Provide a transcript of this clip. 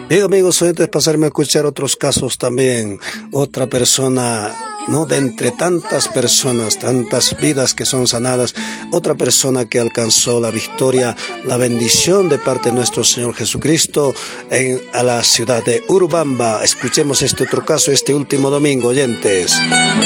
Bien, amigos oyentes, pasarme a escuchar otros casos también. Otra persona, ¿no? De entre tantas personas, tantas vidas que son sanadas, otra persona que alcanzó la victoria, la bendición de parte de nuestro Señor Jesucristo a la ciudad de Urubamba. Escuchemos este otro caso este último domingo, oyentes.